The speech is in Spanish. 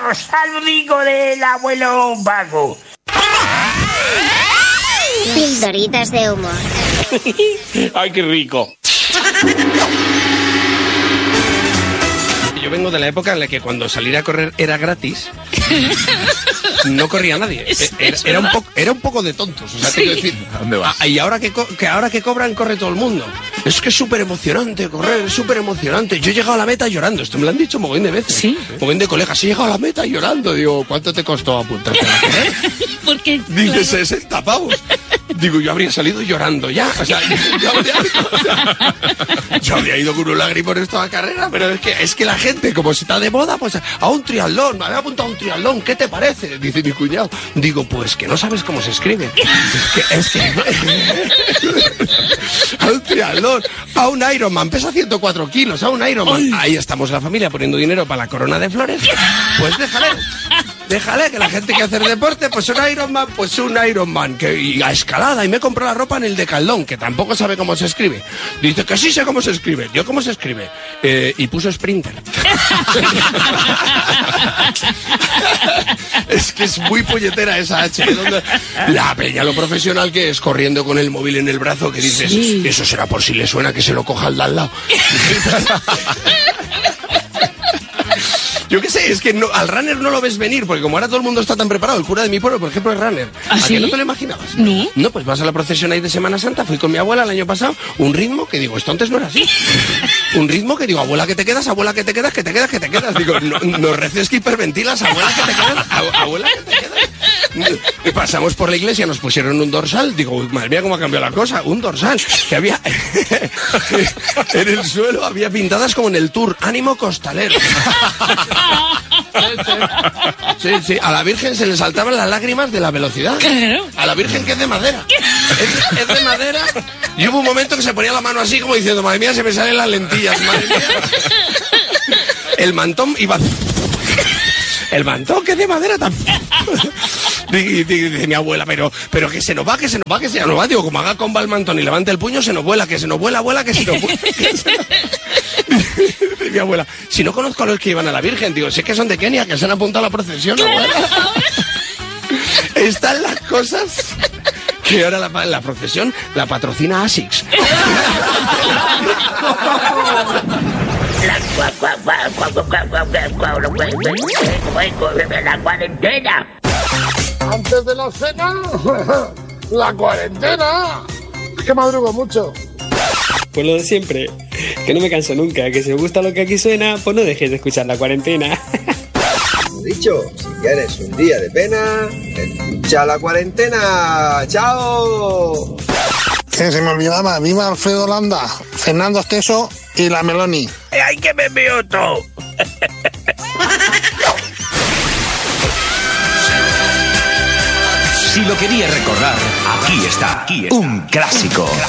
saludico del abuelo Paco. Pildoritas de humor. ¡Ay, qué rico! Yo vengo de la época en la que cuando salir a correr era gratis, no corría nadie. Era un poco de tontos, o sea, Sí. te quiero decir. ¿A dónde vas? Y ahora que cobran, corre todo el mundo. Es que es súper emocionante correr, es súper emocionante. Yo he llegado a la meta llorando, esto me lo han dicho mogollón de veces. Sí. Mogollón de colegas, he llegado a la meta llorando. Digo, ¿cuánto te costó apuntarte a la correr? Porque Dice 60 pavos. Digo, yo habría salido llorando ya. O sea, yo habría ido con un lagrimón en toda carrera, pero es que la gente, como se está de moda, pues a un triatlón, me había apuntado a un triatlón, ¿qué te parece? Dice mi cuñado. Digo, pues que no sabes cómo se escribe. Es que a un triatlón, a un Ironman, pesa 104 kilos, a un Ironman. Ahí estamos la familia poniendo dinero para la corona de flores. Pues déjale que la gente que hace deporte, pues un Ironman, y a escalada, y me compró la ropa en el Decathlon, que tampoco sabe cómo se escribe. Dice que sí sé cómo se escribe. ¿Yo cómo se escribe? Y puso Sprinter. Es que es muy puñetera esa H. La peña, lo profesional que es, corriendo con el móvil en el brazo, que dices, Sí. eso será por si le suena que se lo coja al de al lado. Yo qué sé, es que al runner no lo ves venir, porque como ahora todo el mundo está tan preparado, el cura de mi pueblo, por ejemplo, es runner. ¿Ah, ¿A sí? que no te lo imaginabas? No. No, pues vas a la procesión ahí de Semana Santa, fui con mi abuela el año pasado, un ritmo que digo, esto antes no era así. Un ritmo que digo, abuela que te quedas, que te quedas. Digo, no reces que hiperventilas, abuela que te quedas, abuela que te quedas. Y pasamos por la iglesia, nos pusieron un dorsal, digo, uy, madre mía, cómo ha cambiado la cosa, un dorsal, que había, en el suelo había pintadas como en el Tour, ánimo costalero. Sí, a la Virgen se le saltaban las lágrimas de la velocidad. Claro. A la Virgen que es de madera. Es de madera. Y hubo un momento que se ponía la mano así como diciendo, madre mía, se me salen las lentillas, madre mía. El mantón iba... El mantón que es de madera también. Dice mi abuela, pero que se nos va. Digo, como haga comba el mantón y levante el puño, se nos vuela, que se nos vuela, que se nos vuela. Dice mi abuela, si no conozco a los que iban a la Virgen, digo, sé que son de Kenia, que se han apuntado a la procesión, abuela. Están las cosas que ahora la procesión la patrocina ASICS. La cuarentena. Antes de la cena, la cuarentena. Es que madrugo mucho. Pues lo de siempre, que no me canso nunca, que si os gusta lo que aquí suena, pues no dejéis de escuchar La Cuarentena. Como dicho, si tienes un día de pena, escucha La Cuarentena. ¡Chao! Que se me olvidaba, viva Alfredo Landa, Fernando Esteso y la Meloni. ¡Ay, que me veo todo! Si lo quería recordar, aquí está, un clásico.